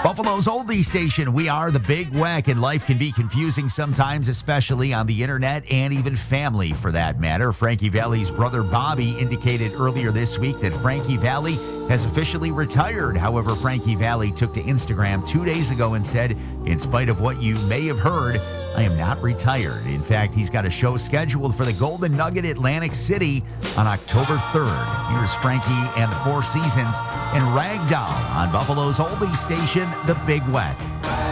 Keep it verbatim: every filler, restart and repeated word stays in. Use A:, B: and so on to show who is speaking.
A: Buffalo's oldie station. We are the Big Weck, and life can be confusing sometimes, especially on the internet and even family for that matter. Frankie Valli's brother Bobby indicated earlier this week that Frankie Valli has officially retired. However, Frankie Valli took to Instagram two days ago and said, in spite of what you may have heard, I am not retired. In fact, he's got a show scheduled for the Golden Nugget Atlantic City on October third. Here's Frankie and the Four Seasons and Ragdoll on Buffalo's oldie station, the Big Weck.